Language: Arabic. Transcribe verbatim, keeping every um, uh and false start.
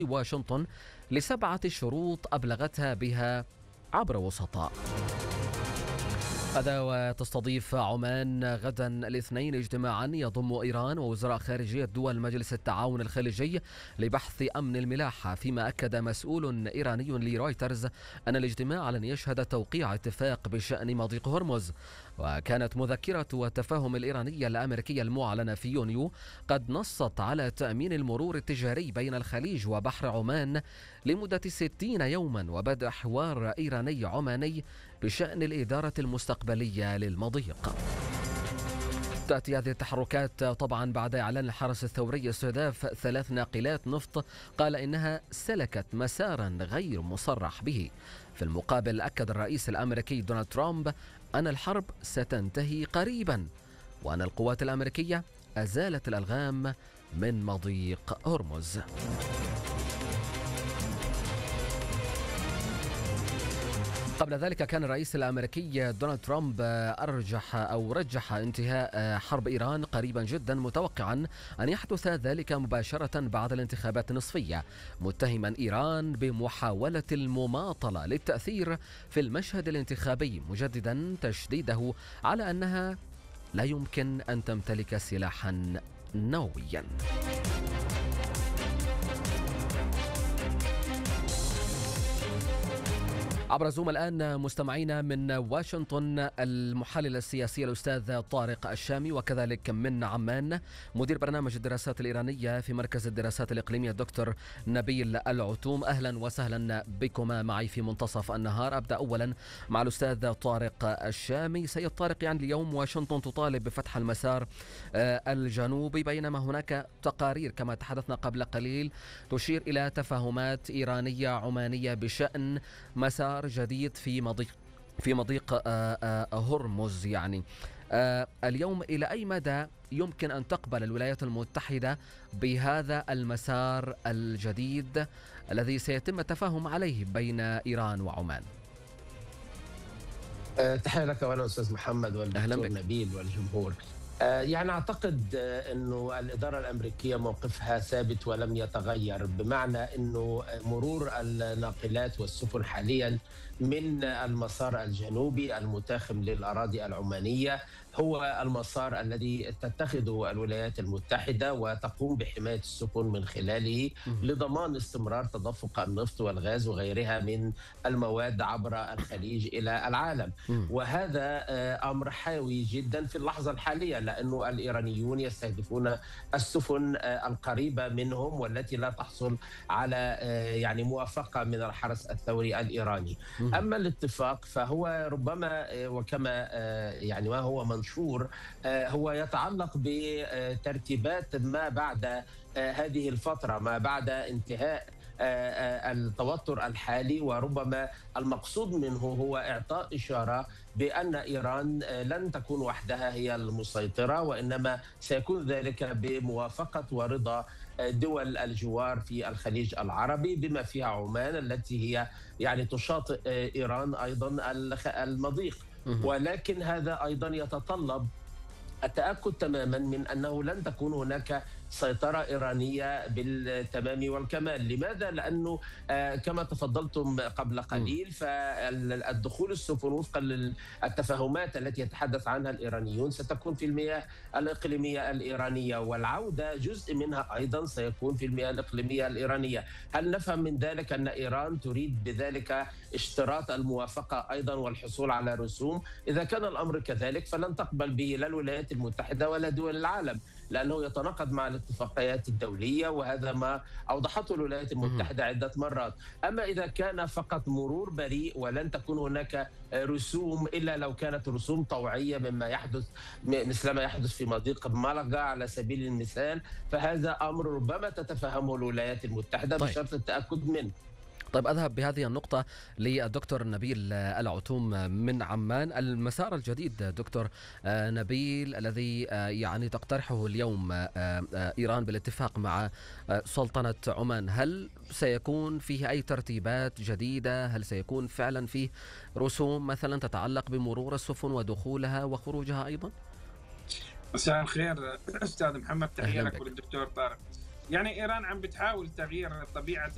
واشنطن لسبعة شروط أبلغتها بها عبر وسطاء. هذا وتستضيف عمان غدا الاثنين اجتماعا يضم إيران ووزراء خارجية دول مجلس التعاون الخليجي لبحث أمن الملاحة، فيما أكد مسؤول إيراني لرويترز أن الاجتماع لن يشهد توقيع اتفاق بشأن مضيق هرمز. وكانت مذكرة التفاهم الإيرانية الأمريكية المعلنة في يونيو قد نصت على تأمين المرور التجاري بين الخليج وبحر عمان لمدة ستين يوما وبدء حوار إيراني عماني بشأن الإدارة المستقبلية للمضيق. تأتي هذه التحركات طبعا بعد إعلان الحرس الثوري استهداف ثلاث ناقلات نفط قال إنها سلكت مسارا غير مصرح به. في المقابل أكد الرئيس الأمريكي دونالد ترامب أن الحرب ستنتهي قريبا وأن القوات الأمريكية أزالت الألغام من مضيق هرمز. قبل ذلك كان الرئيس الأمريكي دونالد ترامب أرجح أو رجح انتهاء حرب إيران قريبا جدا، متوقعا أن يحدث ذلك مباشرة بعد الانتخابات النصفية، متهما إيران بمحاولة المماطلة للتأثير في المشهد الانتخابي، مجددا تشديده على أنها لا يمكن أن تمتلك سلاحا نوويا. عبر زوم الآن مستمعينا من واشنطن المحلل السياسي الأستاذ طارق الشامي، وكذلك من عمان مدير برنامج الدراسات الإيرانية في مركز الدراسات الإقليمية الدكتور نبيل العتوم. أهلا وسهلا بكما معي في منتصف النهار. أبدأ أولا مع الأستاذ طارق الشامي. سيد طارق، يعني اليوم واشنطن تطالب بفتح المسار الجنوبي، بينما هناك تقارير كما تحدثنا قبل قليل تشير إلى تفاهمات إيرانية عمانية بشأن مسار جديد في مضيق في مضيق هرمز. يعني اليوم إلى أي مدى يمكن أن تقبل الولايات المتحدة بهذا المسار الجديد الذي سيتم التفاهم عليه بين إيران وعمان؟ تحية لك أولا أستاذ محمد والدكتور نبيل والجمهور. يعني أعتقد أنه الإدارة الأمريكية موقفها ثابت ولم يتغير، بمعنى أنه مرور الناقلات والسفن حاليا من المسار الجنوبي المتاخم للأراضي العمانية هو المسار الذي تتخذه الولايات المتحدة وتقوم بحماية السفن من خلاله لضمان استمرار تدفق النفط والغاز وغيرها من المواد عبر الخليج إلى العالم. وهذا أمر حيوي جدا في اللحظة الحالية، لأنه الإيرانيون يستهدفون السفن القريبة منهم والتي لا تحصل على يعني موافقة من الحرس الثوري الإيراني. أما الاتفاق فهو ربما وكما يعني ما هو منشور هو يتعلق بترتيبات ما بعد هذه الفترة، ما بعد انتهاء التوتر الحالي، وربما المقصود منه هو إعطاء إشارة بأن إيران لن تكون وحدها هي المسيطرة، وإنما سيكون ذلك بموافقة ورضا دول الجوار في الخليج العربي بما فيها عمان التي هي يعني تشاطئ إيران أيضا المضيق. ولكن هذا أيضا يتطلب التأكد تماما من أنه لن تكون هناك سيطرة إيرانية بالتمام والكمال. لماذا؟ لأنه كما تفضلتم قبل قليل فالدخول السفن وفقا للتفاهمات التي يتحدث عنها الإيرانيون ستكون في المياه الإقليمية الإيرانية، والعودة جزء منها أيضا سيكون في المياه الإقليمية الإيرانية. هل نفهم من ذلك أن إيران تريد بذلك اشتراط الموافقة أيضا والحصول على رسوم؟ إذا كان الأمر كذلك فلن تقبل به لا الولايات المتحدة ولا دول العالم، لأنه يتناقض مع الاتفاقيات الدولية، وهذا ما أوضحته الولايات المتحدة عدة مرات. أما إذا كان فقط مرور بريء ولن تكون هناك رسوم إلا لو كانت رسوم طوعية مما يحدث مثل ما يحدث في مضيق ملقا على سبيل المثال، فهذا أمر ربما تتفهمه الولايات المتحدة طيب. بشرط التأكد منه. طيب أذهب بهذه النقطة للدكتور نبيل العتوم من عمان. المسار الجديد دكتور نبيل الذي يعني تقترحه اليوم إيران بالاتفاق مع سلطنة عمان، هل سيكون فيه أي ترتيبات جديدة؟ هل سيكون فعلا فيه رسوم مثلا تتعلق بمرور السفن ودخولها وخروجها أيضا؟ مساء الخير أستاذ محمد، تحية لك وللدكتور طارق. يعني إيران عم بتحاول تغيير طبيعة